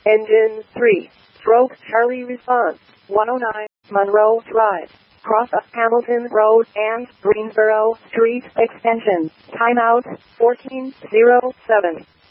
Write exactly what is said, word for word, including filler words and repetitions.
Engine three. Stroke Charlie response. one oh nine, Monroe Drive. Cross of Hamilton Road and Greensboro Street extension. Timeout fourteen oh seven.